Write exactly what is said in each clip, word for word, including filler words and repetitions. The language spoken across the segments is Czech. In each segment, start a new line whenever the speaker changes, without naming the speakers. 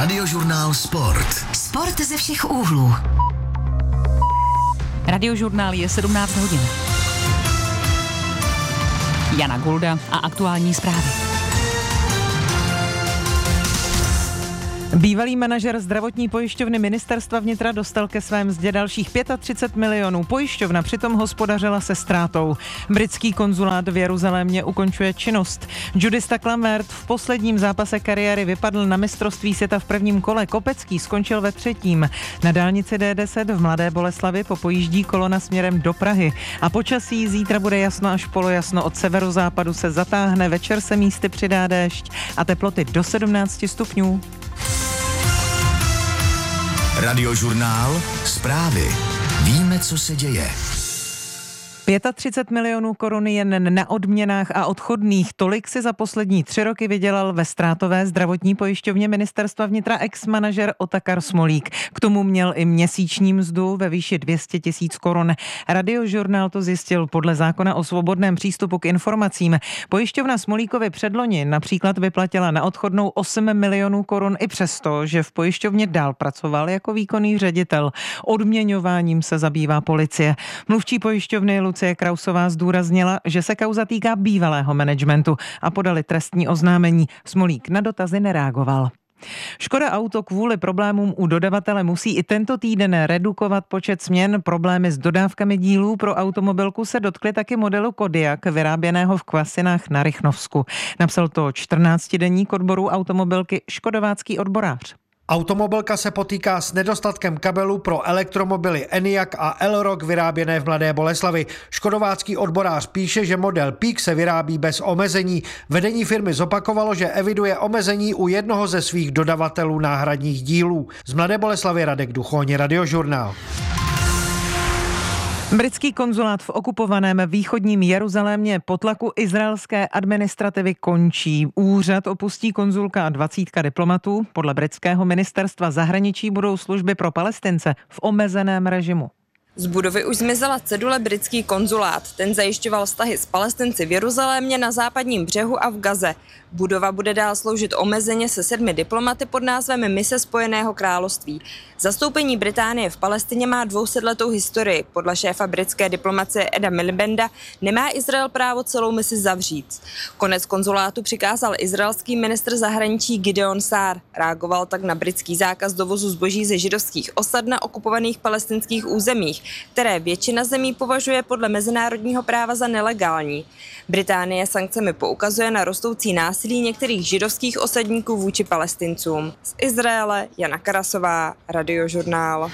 Radiožurnál Sport.
Sport ze všech úhlů.
Radiožurnál je sedmnáct hodin. Jana Gulda a aktuální zprávy.
Bývalý manažer zdravotní pojišťovny ministerstva vnitra dostal ke své mzdě dalších třicet pět milionů. Pojišťovna přitom hospodařila se ztrátou. Britský konzulát v Jeruzalémě ukončuje činnost. Judista Klamert v posledním zápase kariéry vypadl na mistrovství světa v prvním kole. Kopecký skončil ve třetím. Na dálnici D deset v Mladé Boleslavi popojíždí kolona směrem do Prahy. A počasí zítra bude jasno až polojasno. Od severozápadu se zatáhne, večer se místy přidá déšť a teploty do sedmnáct stupňů.
Radiožurnál Zprávy. Víme, co se děje.
třicet pět milionů korun jen na odměnách a odchodných. Tolik si za poslední tři roky vydělal ve ztrátové zdravotní pojišťovně ministerstva vnitra ex-manažer Otakar Smolík. K tomu měl i měsíční mzdu ve výši dvě stě tisíc korun. Radiožurnál to zjistil podle zákona o svobodném přístupu k informacím. Pojišťovna Smolíkovi předloni například vyplatila na odchodnou osm milionů korun i přesto, že v pojišťovně dál pracoval jako výkonný ředitel. Odměňováním se zabývá policie. Mluvčí pojišťovny Lucie Krausová zdůraznila, že se kauza týká bývalého managementu a podali trestní oznámení. Smolík na dotazy nereagoval. Škoda Auto kvůli problémům u dodavatele musí i tento týden redukovat počet směn. Problémy s dodávkami dílů pro automobilku se dotkly taky modelu Kodiaq, vyráběného v Kvasinách na Rychnovsku. Napsal to čtrnáctidenník odboru automobilky Škodovácký odborář.
Automobilka se potýká s nedostatkem kabelů pro elektromobily Enyaq a Elrock vyráběné v Mladé Boleslavi. Škodovácký odborář píše, že model Peak se vyrábí bez omezení. Vedení firmy zopakovalo, že eviduje omezení u jednoho ze svých dodavatelů náhradních dílů. Z Mladé Boleslavy Radek Duchoň, Radiožurnál.
Britský konzulát v okupovaném východním Jeruzalémě po tlaku izraelské administrativy končí. Úřad opustí konzulka a dvacítka diplomatů. Podle britského ministerstva zahraničí budou služby pro Palestince v omezeném režimu.
Z budovy už zmizela cedule britský konzulát. Ten zajišťoval vztahy s Palestinci v Jeruzalémě, na západním břehu a v Gaze. Budova bude dál sloužit omezeně se sedmi diplomaty pod názvem Mise Spojeného království. Zastoupení Británie v Palestině má dvousetletou historii. Podle šéfa britské diplomacie Eda Milibanda nemá Izrael právo celou misi zavřít. Konec konzulátu přikázal izraelský ministr zahraničí Gideon Sár. Reagoval tak na britský zákaz dovozu zboží ze židovských osad na okupovaných palestinských územích, které většina zemí považuje podle mezinárodního práva za nelegální. Británie sankcemi poukazuje na rostoucí násilí některých židovských osadníků vůči Palestincům. Z Izraele Jana Karasová, Radiožurnál.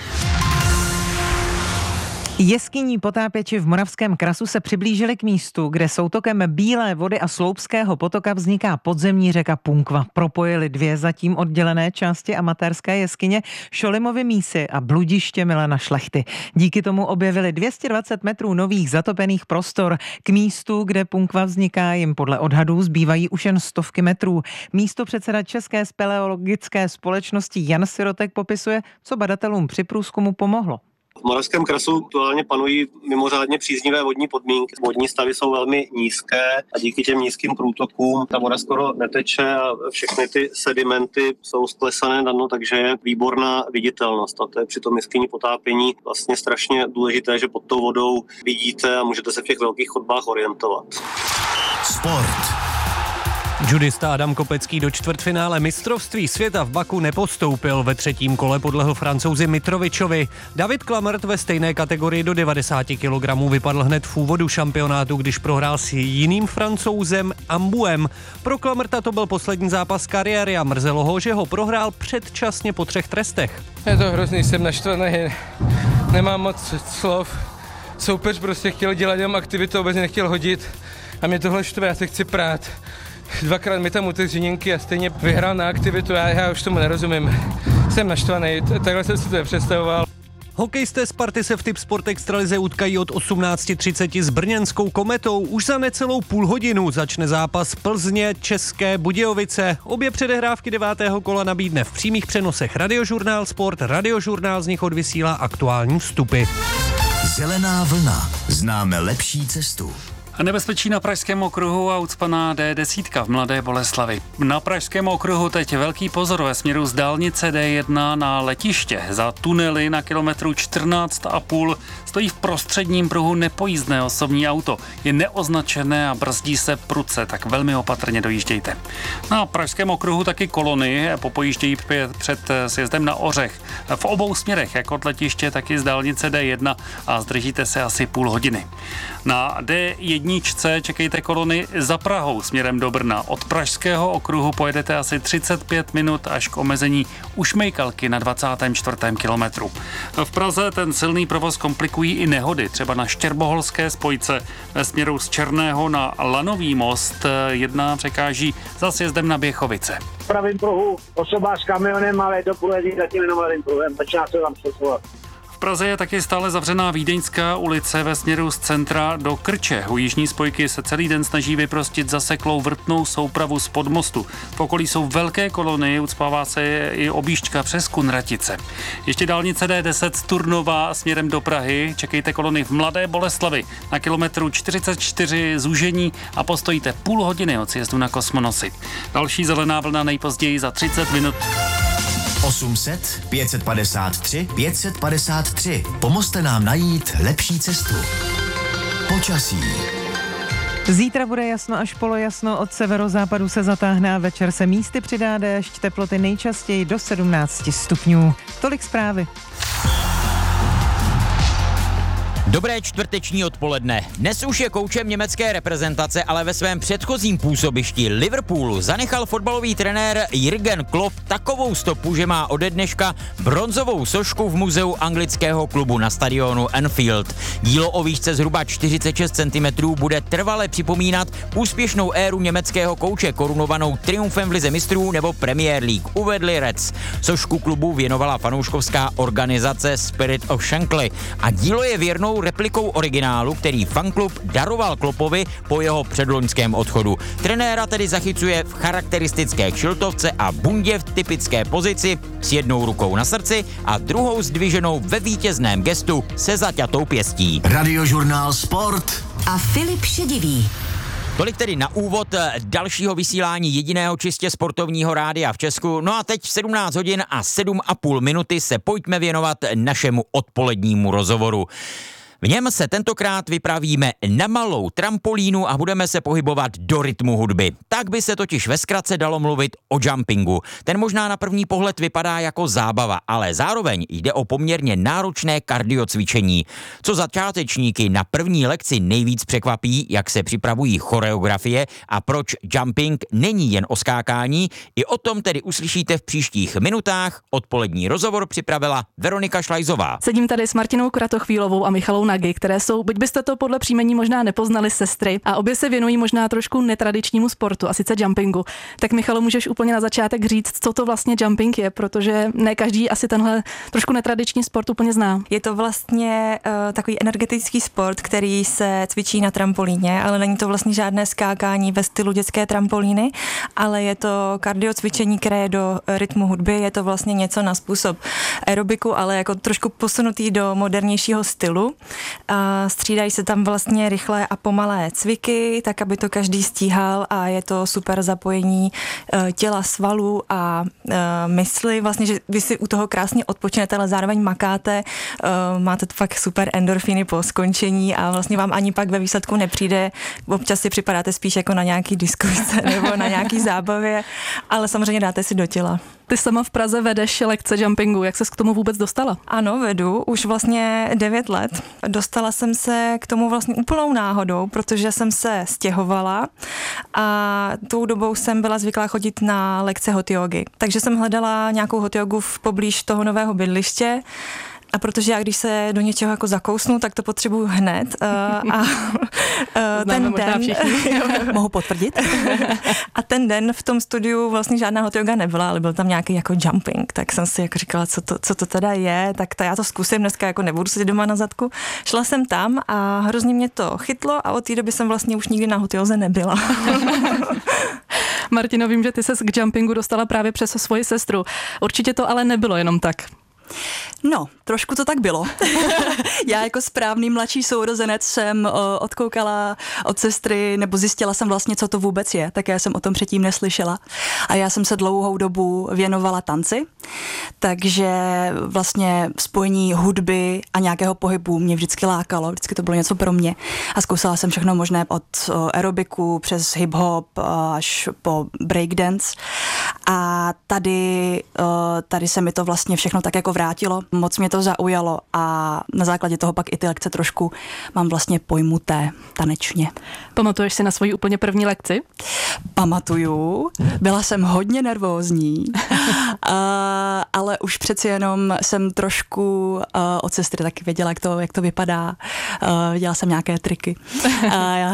Jeskyní potápěči v Moravském Krasu se přiblížili k místu, kde soutokem Bílé vody a Sloupského potoka vzniká podzemní řeka Punkva. Propojili dvě zatím oddělené části amatérské jeskyně, Šolimovy mísy a bludiště Milana Šlechty. Díky tomu objevili dvě stě dvacet metrů nových zatopených prostor. K místu, kde Punkva vzniká, jim podle odhadů zbývají už jen stovky metrů. Místo předseda České speleologické společnosti Jan Sirotek popisuje, co badatelům při průzkumu pomohlo.
V Moravském Krasu aktuálně panují mimořádně příznivé vodní podmínky. Vodní stavy jsou velmi nízké a díky těm nízkým průtokům ta voda skoro neteče a všechny ty sedimenty jsou sklesané na dno, takže je výborná viditelnost. A to je při tom jeskyní potápění vlastně strašně důležité, že pod tou vodou vidíte a můžete se v těch velkých chodbách orientovat.
Sport.
Judista Adam Kopecký do čtvrtfinále mistrovství světa v Baku nepostoupil. Ve třetím kole podlehl Francouzi Mitrovičovi. David Klamert ve stejné kategorii do devadesát kilogramů vypadl hned v úvodu šampionátu, když prohrál s jiným Francouzem Ambuem. Pro Klamerta to byl poslední zápas kariéry a mrzelo ho, že ho prohrál předčasně po třech trestech.
Je to hrozný, jsem naštvaný, nemám moc slov. Soupeř prostě chtěl dělat jenom aktivitu, vůbec nechtěl hodit a mě tohle štve, já se chci prát. Dvakrát mi tam utek z žiněnky a stejně vyhrál na aktivitu, já, já už tomu nerozumím. Jsem naštvaný, takhle jsem si to nepředstavoval.
Hokejisté Sparty se v Tipsport Extralize utkají od osmnáct třicet s brněnskou Kometou. Už za necelou půl hodinu začne zápas Plzně České Budějovice. Obě předehrávky devátého kola nabídne v přímých přenosech Radiožurnál Sport. Radiožurnál z nich odvysílá aktuální vstupy.
Zelená vlna. Známe lepší cestu.
Nebezpečí na Pražském okruhu a ucpaná D deset v Mladé Boleslavi. Na Pražském okruhu teď velký pozor ve směru z dálnice D jedna na letiště. Za tunely na kilometru čtrnáct a půl stojí v prostředním pruhu nepojízdné osobní auto. Je neoznačené a brzdí se prudce, tak velmi opatrně dojíždějte. Na Pražském okruhu taky kolony popojíždějí před sjezdem na Ořech. V obou směrech, jak od letiště, tak i z dálnice D jedna a zdržíte se asi půl hodiny. Na D jedna čekejte kolony za Prahou směrem do Brna. Od Pražského okruhu pojedete asi třicet pět minut až k omezení u Šmejkalky na dvacátém čtvrtém kilometru. V Praze ten silný provoz komplikují i nehody, třeba na Štěrboholské spojce ve směru z Černého na Lanový most. Jedna překáží za sjezdem na Běchovice.
V pravém pruhu osoba s kamionem, ale do půl jedí zatím jenom levým pruhem, začíná se vám přesouvat.
V Praze je taky stále zavřená Vídeňská ulice ve směru z centra do Krče. U jižní spojky se celý den snaží vyprostit zaseklou vrtnou soupravu z podmostu. V okolí jsou velké kolony, ucpává se i objížďka přes Kunratice. Ještě dálnice D deset z Turnova směrem do Prahy. Čekejte kolony v Mladé Boleslavi na kilometru čtyřicet čtyři zúžení a postojíte půl hodiny od sjezdu na Kosmonosy. Další zelená vlna nejpozději za třicet minut.
osm set, pět set padesát tři, pět set padesát tři. Pomozte nám najít lepší cestu. Počasí.
Zítra bude jasno až polojasno, od severozápadu se zatáhne a večer se místy přidá déšť, teploty nejčastěji do sedmnáct stupňů. Tolik zprávy.
Dobré čtvrteční odpoledne. Dnes už je koučem německé reprezentace, ale ve svém předchozím působišti Liverpoolu zanechal fotbalový trenér Jürgen Klopp takovou stopu, že má ode dneška bronzovou sošku v muzeu anglického klubu na stadionu Anfield. Dílo o výšce zhruba čtyřicet šest centimetrů bude trvale připomínat úspěšnou éru německého kouče korunovanou triumfem v lize mistrů nebo Premier League, uvedli Reds. Sošku klubu věnovala fanouškovská organizace Spirit of Shankly a dílo je věrnou replikou originálu, který fanklub daroval Kloppovi po jeho předloňském odchodu. Trenéra tedy zachycuje v charakteristické kšiltovce a bundě v typické pozici s jednou rukou na srdci a druhou zdviženou ve vítězném gestu se zaťatou pěstí.
Radiožurnál Sport
a Filip Šedivý.
Tolik tedy na úvod dalšího vysílání jediného čistě sportovního rádia v Česku. No a teď v sedmnáct hodin a sedm a půl minuty se pojďme věnovat našemu odpolednímu rozhovoru. V něm se tentokrát vypravíme na malou trampolínu a budeme se pohybovat do rytmu hudby. Tak by se totiž ve zkratce dalo mluvit o jumpingu. Ten možná na první pohled vypadá jako zábava, ale zároveň jde o poměrně náročné kardiocvičení. Co začátečníky na první lekci nejvíc překvapí, jak se připravují choreografie a proč jumping není jen o skákání, i o tom tedy uslyšíte v příštích minutách. Odpolední rozhovor připravila Veronika Šlajzová.
Sedím tady s Martinou Kratochvílovou a Michalou Nagy, které jsou, byť byste to podle příjmení možná nepoznali, sestry a obě se věnují možná trošku netradičnímu sportu, a sice jumpingu. Tak Michalo, můžeš úplně na začátek říct, co to vlastně jumping je, protože ne každý asi tenhle trošku netradiční sport úplně zná.
Je to vlastně uh, takový energetický sport, který se cvičí na trampolíně, ale není to vlastně žádné skákání ve stylu dětské trampolíny, ale je to kardiocvičení, které je do rytmu hudby, je to vlastně něco na způsob aerobiku, ale jako trošku posunutý do modernějšího stylu. A střídají se tam vlastně rychlé a pomalé cviky, tak aby to každý stíhal a je to super zapojení e, těla, svalů a e, mysli, vlastně, že vy si u toho krásně odpočinete, ale zároveň makáte, e, máte fakt super endorfiny po skončení a vlastně vám ani pak ve výsledku nepřijde, občas si připadáte spíš jako na nějaký diskuse nebo na nějaký zábavě, ale samozřejmě dáte si do těla.
Ty sama v Praze vedeš lekce jumpingu, jak ses k tomu vůbec dostala?
Ano, vedu, už vlastně devět let. Dostala jsem se k tomu vlastně úplnou náhodou, protože jsem se stěhovala a tou dobou jsem byla zvyklá chodit na lekce hot jogy. Takže jsem hledala nějakou hot jogu v poblíž toho nového bydliště. A protože já, když se do něčeho jako zakousnu, tak to potřebuju hned. Uh, a uh, ten den...
Mohu potvrdit?
A ten den v tom studiu vlastně žádná hot yoga nebyla, ale byl tam nějaký jako jumping. Tak jsem si jako říkala, co to, co to teda je, tak to já to zkusím dneska, jako nebudu sedět doma na zadku. Šla jsem tam a hrozně mě to chytlo a od té doby jsem vlastně už nikdy na hot yoze nebyla.
Martino, vím, že ty ses k jumpingu dostala právě přes svoji sestru. Určitě to ale nebylo jenom tak.
No, trošku to tak bylo. Já jako správný mladší sourozenec jsem o, odkoukala od sestry, nebo zjistila jsem vlastně, co to vůbec je, tak já jsem o tom předtím neslyšela. A já jsem se dlouhou dobu věnovala tanci, takže vlastně spojení hudby a nějakého pohybu mě vždycky lákalo, vždycky to bylo něco pro mě. A zkousala jsem všechno možné od aerobiku přes hip-hop až po breakdance. A tady, tady se mi to vlastně všechno tak jako vrátilo. Moc mě to zaujalo a na základě toho pak i ty lekce trošku mám vlastně pojmuté tanečně.
Pamatuješ si na svoji úplně první lekci?
Pamatuju. Byla jsem hodně nervózní, a, ale už přeci jenom jsem trošku uh, od sestry taky věděla, jak to, jak to vypadá. Uh, viděla jsem nějaké triky. uh,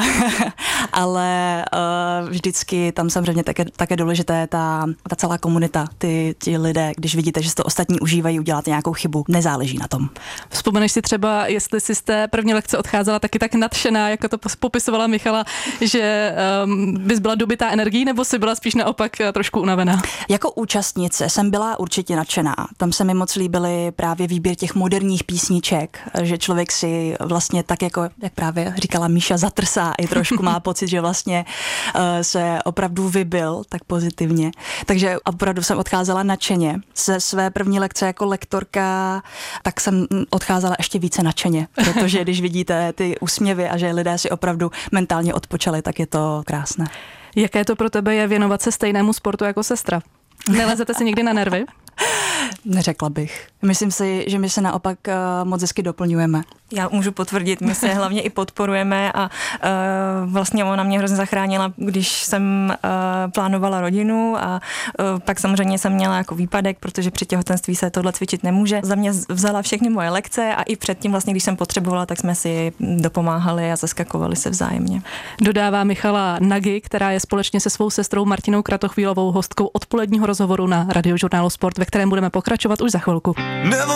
ale uh, vždycky tam samozřejmě také, také důležité ta, ta celá komunita, ty, ti lidé, když vidíte, že si to ostatní užívají, uděláte nějakou chybu, nezáleží na tom.
Vzpomeneš si třeba, jestli jsi z té první lekce odcházela taky tak nadšená, jako to popisovala Michala, že um, bys byla dobytá energií, nebo jsi byla spíš naopak trošku unavená?
Jako účastnice jsem byla určitě nadšená. Tam se mi moc líbily právě výběr těch moderních písniček, že člověk si vlastně tak jako, jak právě říkala Míša, zatrsá i trošku, má pocit, že vlastně uh, se opravdu vybil tak pozitivně. Takže opravdu jsem odcházela nadšeně. Ze své první lekce jako lektorka, tak jsem odcházela ještě více nadšeně, protože když vidíte ty úsměvy a že lidé si opravdu mentálně odpočali, tak je to krásné.
Jaké to pro tebe je věnovat se stejnému sportu jako sestra? Nelezete si někdy na nervy?
Neřekla bych. Myslím si, že my se naopak uh, moc hezky doplňujeme.
Já můžu potvrdit, my se hlavně i podporujeme a uh, vlastně ona mě hrozně zachránila, když jsem uh, plánovala rodinu a uh, pak samozřejmě jsem měla jako výpadek, protože při těhotenství se tohle cvičit nemůže. Za mě vzala všechny moje lekce a i předtím vlastně, když jsem potřebovala, tak jsme si dopomáhali a zaskakovali se vzájemně.
Dodává Michala Nagy, která je společně se svou sestrou Martinou Kratochvílovou hostkou odpoledního rozhovoru na Radiožurnálu Sport, ve kterém budeme pokračovat už za chvilku.